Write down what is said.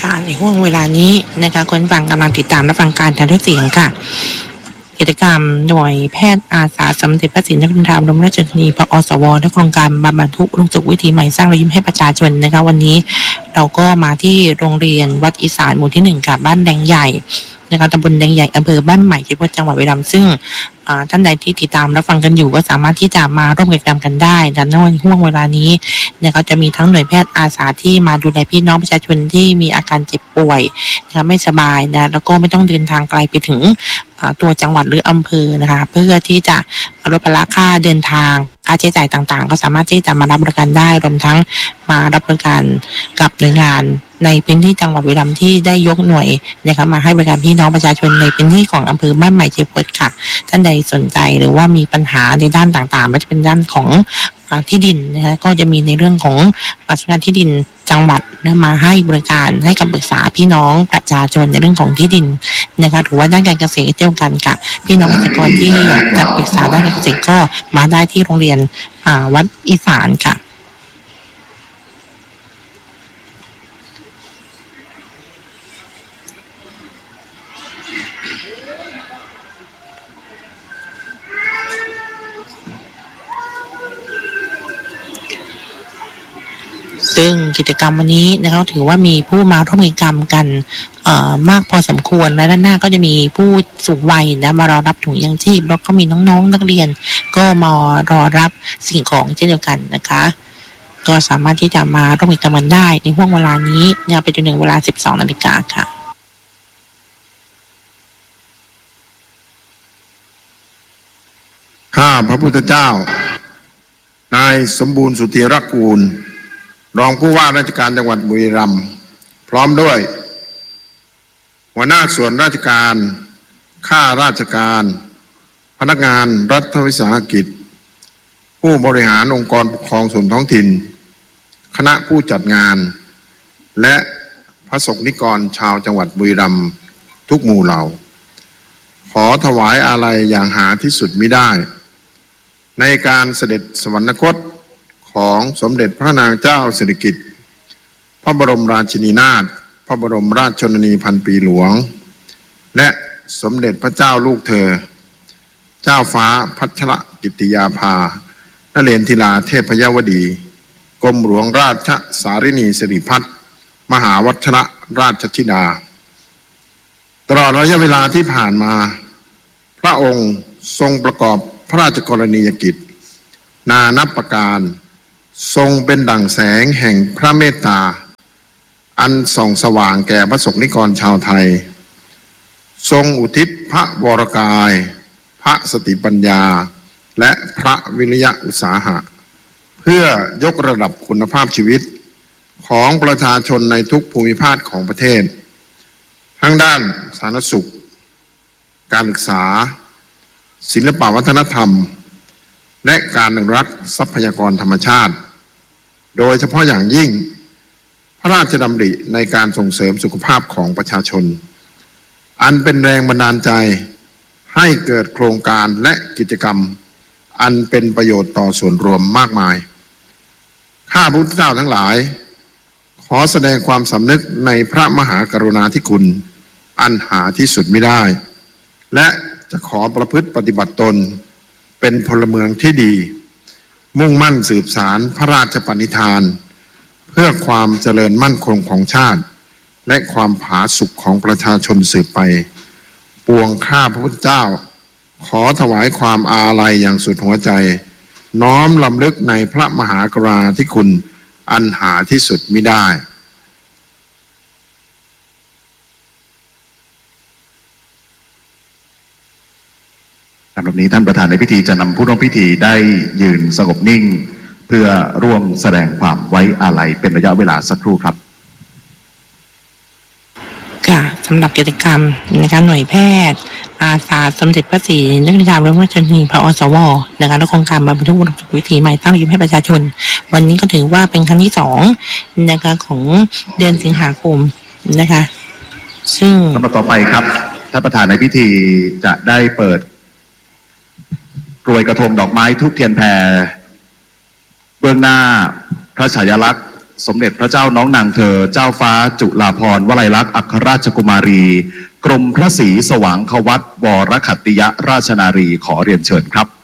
ค่ะในห่วงเวลานี้นะคะคนฟังกำลังติดตามรับฟังการถ่ายทอดเสียงค่ะกิจกรรมหน่วยแพทย์อาสาสมเด็จพระศรีนครินทราบรมราชชนนีพอสวและโครงการบำบัดทุกข์บำรุงสุขวิถีใหม่สร้างรอยยิ้มให้ประชาชนนะคะวันนี้เราก็มาที่โรงเรียนวัดอีสานหมู่ที่1ค่ะบ้านแดงใหญ่นะคะตำบลแดงใหญ่อำเภอบ้านใหม่จังหวัดบุรีรัมย์ซึ่งท่านใดที่ติดตามรับฟังกันอยู่ก็สามารถที่จะมาร่วมกิจกรรมกันได้และในห่วงเวลานี้นะคะจะมีทั้งหน่วยแพทย์อาสาที่มาดูแลพี่น้องประชาชนที่มีอาการเจ็บป่วยนะคะไม่สบายนะแล้วก็ไม่ต้องเดินทางไกลไปถึงตัวจังหวัดหรืออำเภอนะคะเพื่อที่จะลดภาระค่าเดินทางค่าใช้จ่ายต่างๆก็สามารถที่จะมารับบริการได้รวมทั้งมารับบริการกับหน่วยงานในพื้นที่จังหวัดบุรีรัมย์ที่ได้ยกหน่วยนะคะมาให้บริการพี่น้องประชาชนในพื้นที่ของอำเภอบ้านใหม่ชัยพฤกษ์ค่ะท่านใดสนใจหรือว่ามีปัญหาในด้านต่างๆไม่ว่าจะเป็นด้านของที่ดินนะคะก็จะมีในเรื่องของสำนักงานที่ดินจังหวัดนะมาให้บริการให้คำปรึกษาพี่น้องประชาชนในเรื่องของที่ดินนะคะหรือว่าด้านการเกษตรเช่นกันค่ะพี่น้องเกษตรกรที่อยากจะปรึกษาด้านการเกษตรก็มาได้ที่โรงเรียนวัดอีสานค่ะซึ่งกิจกรรมวันนี้นะคะถือว่ามีผู้มาร่วมกิจกรรมกันมากพอสมควรและด้านหน้าก็จะมีผู้สูงวัยนะมารอรับถุงยางชีพแล้วก็มีน้องๆนักเรียนก็มารอรับสิ่งของเช่นเดียวกันนะคะก็สามารถที่จะมาร่วมกิจกรรมกันได้ในห่วงเวลานี้เนี่ยไปจนถึงเวลา 12 นาฬิกาค่ะข้าพระพุทธเจ้านายสมบูรณ์สุธีรกูลรองผู้ว่าราชการจังหวัดบุรีรัมย์พร้อมด้วยหัวหน้าส่วนราชการข้าราชการพนักงานรัฐวิสาหกิจผู้บริหารองค์กรปกครองส่วนท้องถิ่นคณะผู้จัดงานและพระสงฆ์นิกรชาวจังหวัดบุรีรัมย์ทุกหมู่เหล่าขอถวายอาลัยอย่างหาที่สุดมิได้ในการเสด็จสวรรคตของสมเด็จพระนางเจ้าสิริกิติ์พระบรมราชินีนาถพระบรมราชชนนีพันปีหลวงและสมเด็จพระเจ้าลูกเธอเจ้าฟ้าพัชรกิติยาภานเรนทิราเทพยวดีกรมหลวงราชสารินีสิริพัฒน์มหาวัชรราชธิดาตลอดระยะเวลาที่ผ่านมาพระองค์ทรงประกอบพระราชกรณียกิจนานับประการทรงเป็นดั่งแสงแห่งพระเมตตาอันส่องสว่างแก่พระสงฆ์นิกรชาวไทยทรงอุทิศพระวรกายพระสติปัญญาและพระวิริยะอุตสาหะเพื่อยกระดับคุณภาพชีวิตของประชาชนในทุกภูมิภาคของประเทศทั้งด้านสาธารณสุขการศึกษาศิลปวัฒนธรรมและการอนุรักษ์ทรัพยากรธรรมชาติโดยเฉพาะอย่างยิ่งพระราชดำริในการส่งเสริมสุขภาพของประชาชนอันเป็นแรงบันดาลใจให้เกิดโครงการและกิจกรรมอันเป็นประโยชน์ต่อส่วนรวมมากมายข้าพระพุทธเจ้าทั้งหลายขอแสดงความสำนึกในพระมหากรุณาธิคุณอันหาที่สุดมิได้และจะขอประพฤติปฏิบัติตนเป็นพลเมืองที่ดีมุ่งมั่นสืบสานพระราชปณิธานเพื่อความเจริญมั่นคงของชาติและความผาสุกของประชาชนสืบไปปวงข้าพระพุทธเจ้าขอถวายความอาลัยอย่างสุดหัวใจน้อมรำลึกในพระมหากรุณาธิคุณอันหาที่สุดมิได้ลำดับนี้ท่านประธานในพิธีจะนำผู้ร่วมพิธีได้ยืนสงบนิ่งเพื่อร่วมแสดงความไว้อาลัยเป็นระยะเวลาสักครู่ครับค่ะสำหรับกิจกรรมนะคะหน่วยแพทย์อาสาสมเด็จพระศรีนครินทราบรมราชชนนีพอสวนะคะและโครงการบำบัดทุกข์บำรุงสุขวิถีใหม่สร้างรอยยิ้มให้ประชาชนวันนี้ก็ถือว่าเป็นครั้งที่2นะคะของเดือนสิงหาคมนะคะซึ่งลำดับต่อไปครับท่านประธานในพิธีจะได้เปิดกรวยกระทงดอกไม้ทูบเทียนแพรเบื้องหน้าพระฉายาลักษณ์สมเด็จพระเจ้าน้องนางเธอเจ้าฟ้าจุฬาภรณ์วลัยลักษณ์อัครราชกุมารี กรมพระศรีสว่างควัตวรขัตติยราชนารีขอเรียนเชิญครับ